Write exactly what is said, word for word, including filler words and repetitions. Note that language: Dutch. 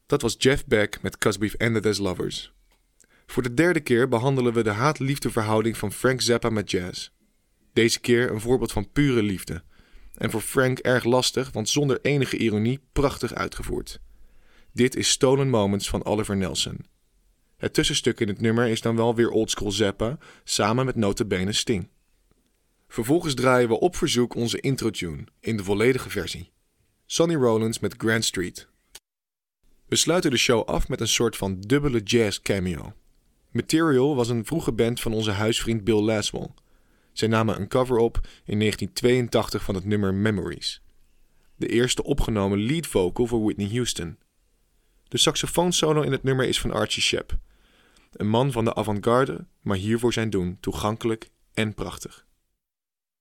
Dat was Jeff Beck met 'Cause We've Ended as Lovers. Voor de derde keer behandelen we de haat-liefdeverhouding van Frank Zappa met jazz. Deze keer een voorbeeld van pure liefde. En voor Frank erg lastig, want zonder enige ironie prachtig uitgevoerd. Dit is Stolen Moments van Oliver Nelson. Het tussenstuk in het nummer is dan wel weer oldschool Zappa, samen met nota bene Sting. Vervolgens draaien we op verzoek onze intro-tune, in de volledige versie. Sonny Rollins met Grand Street. We sluiten de show af met een soort van dubbele jazz cameo. Material was een vroege band van onze huisvriend Bill Laswell. Zij namen een cover op in negentien tweeëntachtig van het nummer Memories. De eerste opgenomen lead vocal voor Whitney Houston. De saxofoonsolo in het nummer is van Archie Shepp. Een man van de avant-garde, maar hier voor zijn doen toegankelijk en prachtig.